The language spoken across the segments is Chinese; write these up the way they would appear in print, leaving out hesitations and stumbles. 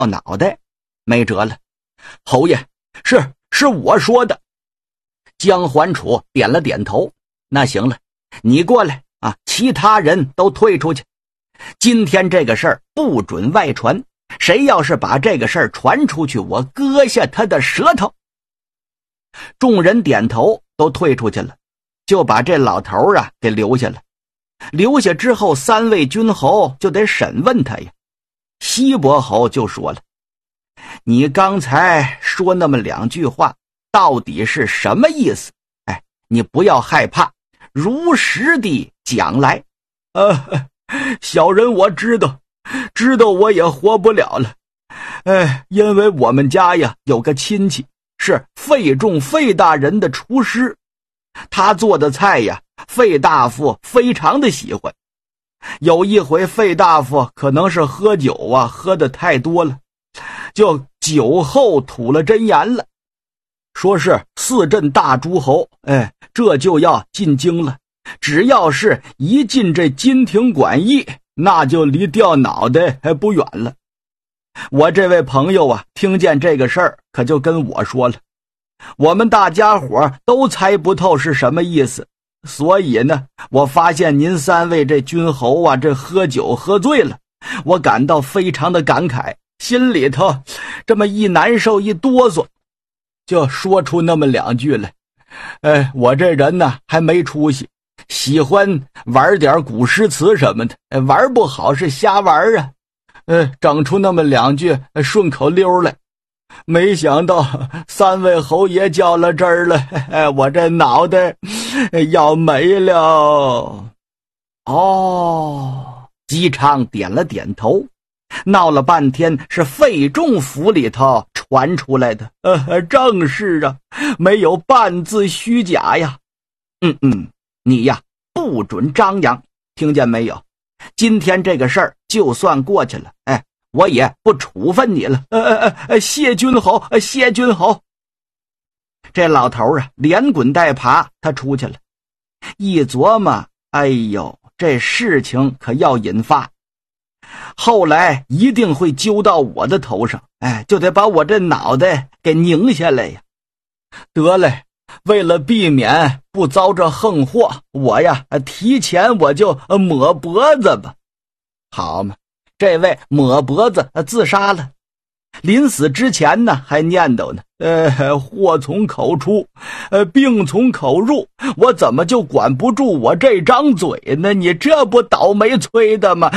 脑袋，没辙了。侯爷，是我说的。姜桓楚点了点头，那行了，你过来啊，其他人都退出去。今天这个事儿不准外传，谁要是把这个事儿传出去，我割下他的舌头。众人点头，都退出去了，就把这老头啊给留下了。留下之后，3位军侯就得审问他呀。西伯侯就说了，你刚才说那么2句话，到底是什么意思？你不要害怕，如实地讲来。小人我知道我也活不了了。因为我们家呀有个亲戚是费仲费大人的厨师，他做的菜呀，费大夫非常的喜欢。有一回费大夫可能是喝酒啊，喝得太多了，就酒后吐了真言了，说是4镇大诸侯，这就要进京了，只要是一进这金庭馆驿，那就离掉脑袋还不远了。我这位朋友啊，听见这个事儿，可就跟我说了，我们大家伙都猜不透是什么意思，所以呢，我发现您3位这军侯啊，这喝酒喝醉了，我感到非常的感慨，心里头这么一难受一哆嗦，就说出那么2句来。我这人呢还没出息，喜欢玩点古诗词什么的，玩不好是瞎玩啊。整出那么2句顺口溜来，没想到3位侯爷叫了这儿了，我这脑袋要没了。姬昌点了点头，闹了半天是费仲府里头传出来的，正是啊，没有半字虚假呀。你呀不准张扬，听见没有？今天这个事儿就算过去了，我也不处分你了。谢君侯，谢君侯。这老头啊，连滚带爬，他出去了。一琢磨，这事情可要引发，后来一定会揪到我的头上，就得把我这脑袋给拧下来呀。得嘞，为了避免不遭这横祸，我呀提前我就抹脖子吧。好嘛，这位抹脖子自杀了，临死之前呢还念叨呢，祸从口出，病从口入，我怎么就管不住我这张嘴呢？你这不倒霉催的吗？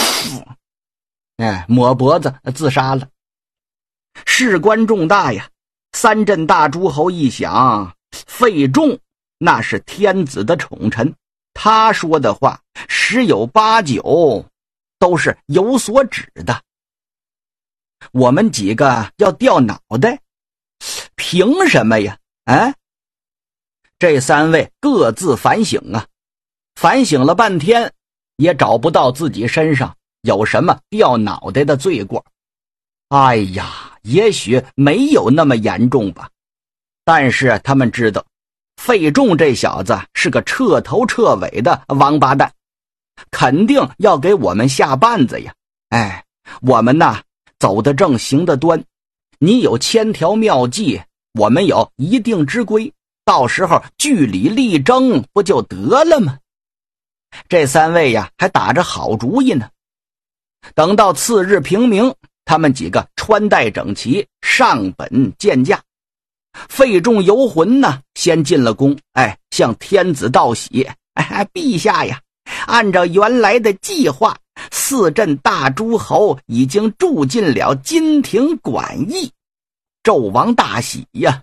抹脖子自杀了。事关重大呀，3镇大诸侯一想，费仲那是天子的宠臣，他说的话10有8九都是有所指的。我们几个要掉脑袋，凭什么呀？这3位各自反省啊，反省了半天，也找不到自己身上有什么掉脑袋的罪过。也许没有那么严重吧，但是他们知道费仲这小子是个彻头彻尾的王八蛋，肯定要给我们下绊子呀。我们呐走得正，行得端，你有千条妙计，我们有一定之规，到时候据理力争不就得了吗？这3位呀还打着好主意呢。等到次日平明，他们几个穿戴整齐，上本见驾。费仲游魂呢先进了宫，向天子道喜，陛下呀，按照原来的计划，4镇大诸侯已经住进了金庭馆驿，纣王大喜呀！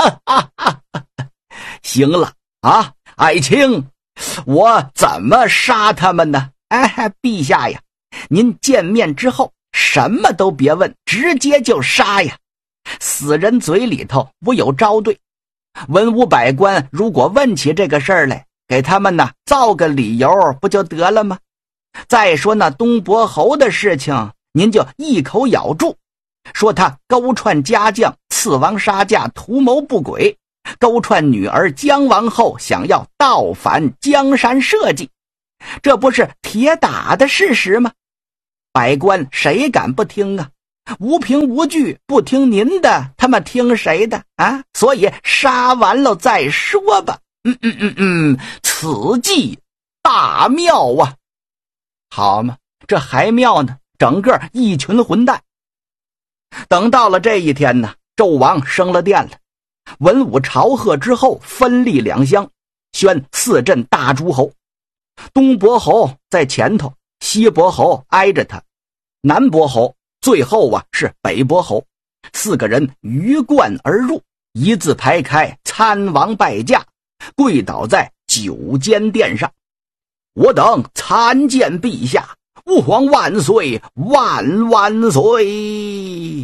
行了啊，爱卿，我怎么杀他们呢？陛下呀，您见面之后什么都别问，直接就杀呀！死人嘴里头无有招对，文武百官如果问起这个事儿来，给他们呢造个理由不就得了吗？再说那东伯侯的事情，您就一口咬住，说他勾串家将，刺王杀驾，图谋不轨，勾串女儿姜王后，想要倒反江山社稷，这不是铁打的事实吗？百官谁敢不听啊？ 无凭无据，不听您的，他们听谁的啊？所以杀完了再说吧。此计大妙啊！好嘛，这还妙呢，整个一群混蛋。等到了这一天呢，纣王升了殿了，文武朝贺之后，分立两乡，宣四镇大诸侯。东伯侯在前头，西伯侯挨着他，南伯侯最后是北伯侯。四个人鱼贯而入，一字排开，参王拜驾，跪倒在九间殿上。我等参见陛下，吾皇万岁，万万岁！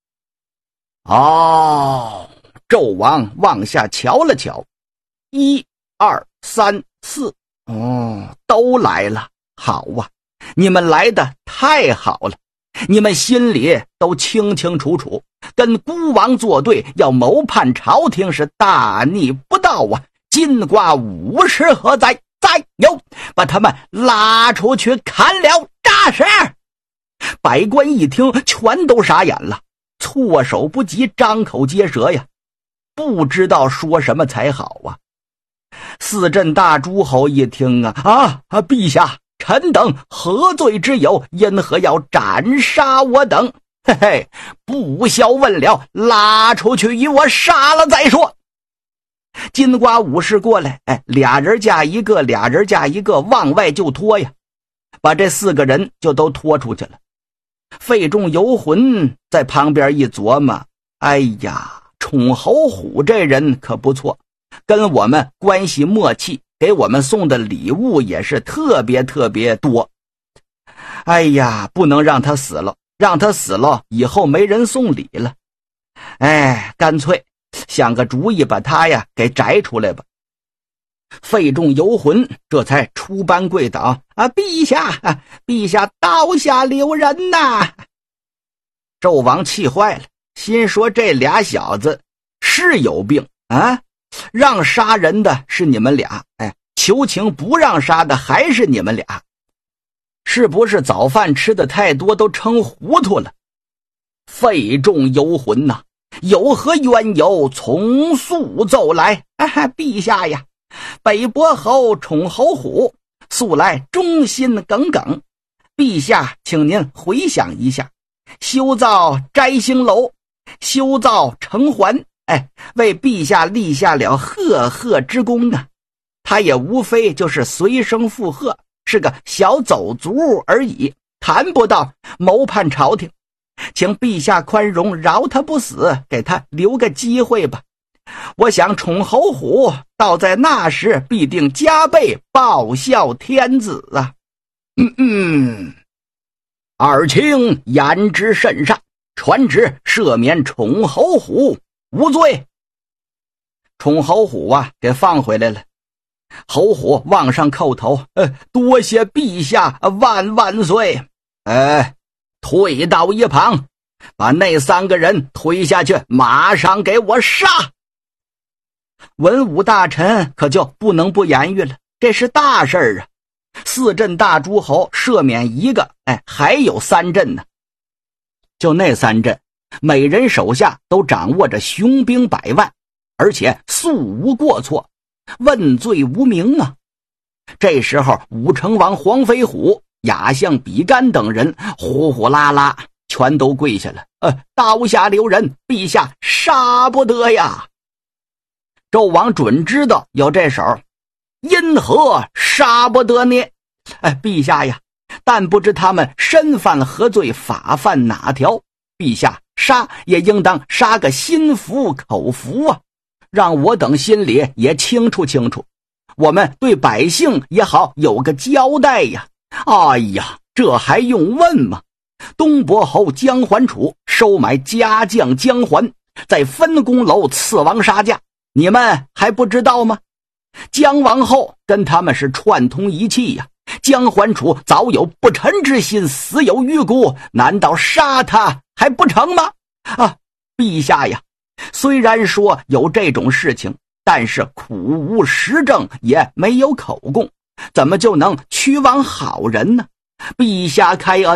纣王往下瞧了瞧，1、2、3、4，都来了。好啊，你们来的太好了，你们心里都清清楚楚，跟孤王作对，要谋叛朝廷是大逆不道啊！金瓜武士何在？再有，把他们拉出去砍了，扎实！百官一听，全都傻眼了，措手不及，张口结舌呀，不知道说什么才好啊。四镇大诸侯一听陛下，臣等何罪之有？因何要斩杀我等？嘿嘿，不消问了，拉出去与我杀了再说。金瓜武士过来，俩人架一个，俩人架一个，往外就拖呀，把这4个人就都拖出去了。费仲游魂在旁边一琢磨，哎呀，宠侯虎这人可不错，跟我们关系默契，给我们送的礼物也是特别特别多。哎呀，不能让他死了，让他死了以后没人送礼了。干脆想个主意，把他给摘出来吧。费仲游魂这才出班跪倒，陛下，陛下刀下留人呐！纣王气坏了，心说这俩小子是有病啊！让杀人的是你们俩，求情不让杀的还是你们俩，是不是早饭吃的太多都撑糊涂了？费仲游魂呐，有何冤由，从速奏来。陛下呀，北伯侯宠侯虎素来忠心耿耿，陛下请您回想一下，修造摘星楼，修造城环，为陛下立下了赫赫之功啊！他也无非就是随声附和，是个小走卒而已，谈不到谋叛朝廷，请陛下宽容，饶他不死，给他留个机会吧。我想宠侯虎到在那时必定加倍报效天子啊！尔卿言之甚善，传旨赦免宠侯虎无罪。宠侯虎给放回来了。侯虎往上叩头，多谢陛下，万万岁！退到一旁，把那3个人推下去，马上给我杀！文武大臣可就不能不言语了，这是大事啊！4镇大诸侯赦免1个，还有3镇呢。就那3镇，每人手下都掌握着雄兵100万，而且素无过错，问罪无名啊！这时候武成王黄飞虎、亚相比干等人呼呼啦啦全都跪下了，刀下留人，陛下杀不得呀！纣王准知道有这手，因何杀不得呢？陛下呀，但不知他们身犯何罪，法犯哪条，陛下杀也应当杀个心服口服啊，让我等心里也清楚清楚，我们对百姓也好有个交代呀。哎呀，这还用问吗？东伯侯姜桓楚收买家将姜桓，在分宫楼刺王杀驾，你们还不知道吗？姜王后跟他们是串通一气呀，姜桓楚早有不臣之心，死有余辜，难道杀他还不成吗？陛下呀，虽然说有这种事情，但是苦无实证，也没有口供，怎么就能屈枉好人呢？陛下开恩呐，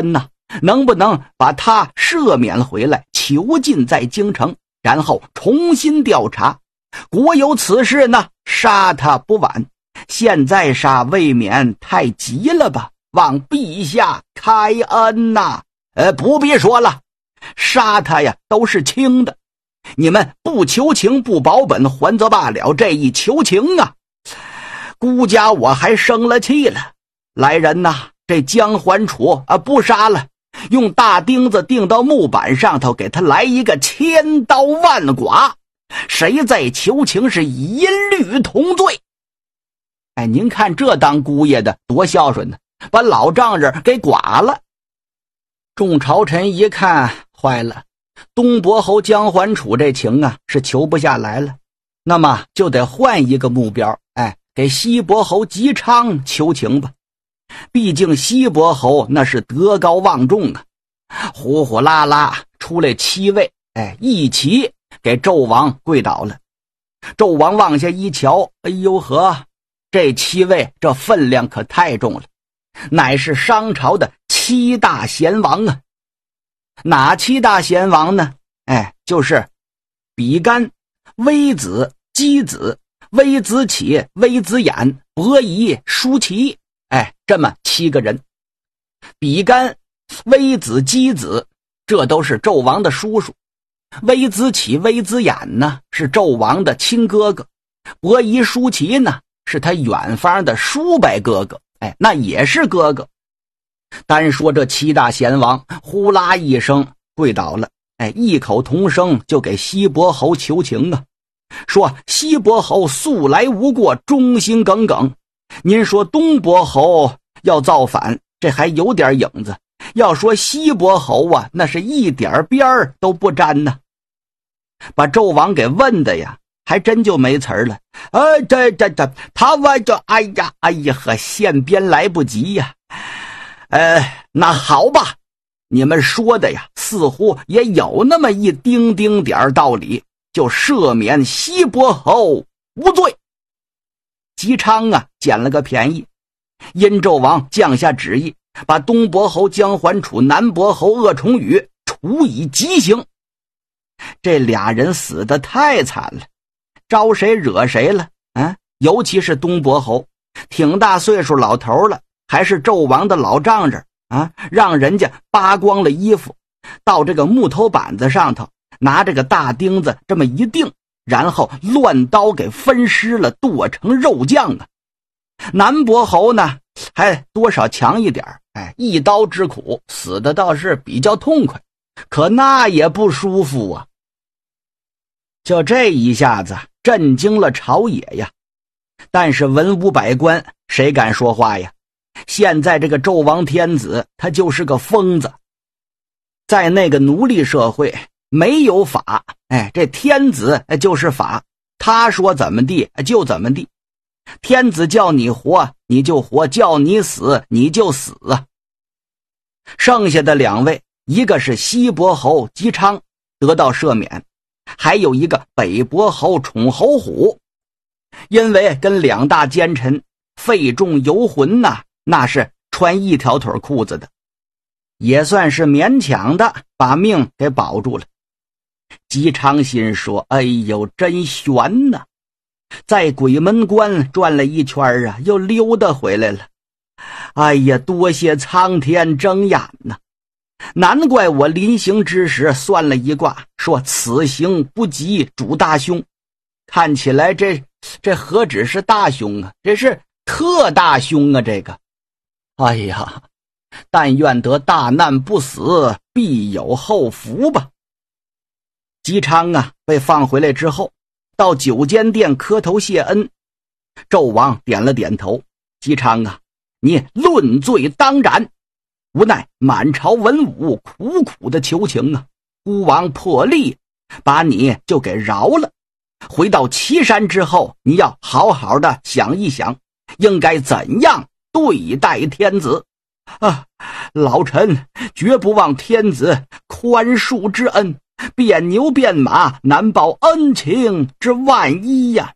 能不能把他赦免回来，囚禁在京城，然后重新调查？国有此事呢，杀他不晚，现在杀未免太急了吧？望陛下开恩呐！不必说了，杀他呀都是轻的，你们不求情不保本还则罢了，这一求情啊，孤家我还生了气了。来人呐，这姜桓楚不杀了，用大钉子钉到木板上头，给他来一个千刀万剐，谁再求情是一律同罪。您看这当姑爷的多孝顺呢，把老丈人给剐了。众朝臣一看，坏了，东伯侯姜桓楚这情啊是求不下来了，那么就得换一个目标，给西伯侯姬昌求情吧。毕竟西伯侯那是德高望重啊，呼呼啦啦出来7位，一起给纣王跪倒了。纣王往下一瞧，哎呦呵，这7位这分量可太重了，乃是商朝的7大贤王啊。哪7大贤王呢？就是比干、微子、箕子、微子启、微子衍、伯夷、叔齐，这么7个人。比干、微子、箕子，这都是纣王的叔叔；微子启、微子衍呢，是纣王的亲哥哥；伯夷、叔齐呢，是他远方的叔伯哥哥，那也是哥哥。单说这7大贤王，呼啦一声跪倒了，异口同声就给西伯侯求情啊，说西伯侯素来无过，忠心耿耿。您说东伯侯要造反，这还有点影子，要说西伯侯啊，那是一点边儿都不沾呢。把纣王给问的呀，还真就没词儿了。他问着，哎呀呵，现编来不及呀。那好吧，你们说的呀，似乎也有那么一丁丁点道理，就赦免西伯侯无罪。姬昌啊，捡了个便宜，殷纣王降下旨意，把东伯侯姜桓楚、南伯侯鄂崇禹处以极刑。这俩人死得太惨了，招谁惹谁了？尤其是东伯侯，挺大岁数老头了，还是纣王的老丈人让人家扒光了衣服，到这个木头板子上头，拿这个大钉子这么一钉，然后乱刀给分尸了，剁成肉酱啊。南伯侯呢，还多少强一点，一刀之苦，死的倒是比较痛快，可那也不舒服啊。就这一下子震惊了朝野呀，但是文武百官谁敢说话呀？现在这个纣王天子他就是个疯子，在那个奴隶社会没有法，这天子就是法，他说怎么地就怎么地，天子叫你活你就活，叫你死你就死啊。剩下的2位，一个是西伯侯姬昌得到赦免，还有一个北伯侯宠侯虎，因为跟2大奸臣费仲游魂呐，那是穿一条腿裤子的，也算是勉强的把命给保住了。姬昌心说，哎呦，真悬呐，在鬼门关转了一圈啊，又溜达回来了。哎呀，多谢苍天睁眼呐，难怪我临行之时算了一卦，说此行不及主大凶。看起来这何止是大凶啊，这是特大凶啊，这个。哎呀，但愿得大难不死，必有后福吧。姬昌啊，被放回来之后，到九间殿磕头谢恩。纣王点了点头，姬昌啊，你论罪当斩。无奈满朝文武苦苦的求情啊，孤王破例把你就给饶了。回到岐山之后，你要好好的想一想，应该怎样对待天子啊！老臣绝不忘天子宽恕之恩，变牛变马难报恩情之万一呀！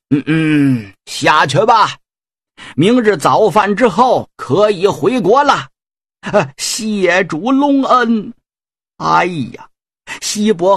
下去吧，明日早饭之后可以回国了。 谢主隆恩。哎呀，西伯